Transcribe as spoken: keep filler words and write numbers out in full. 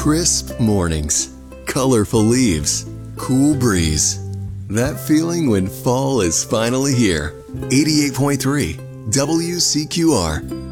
Crisp mornings, colorful leaves, cool breeze. That feeling when fall is finally here. eighty-eight point three W C Q R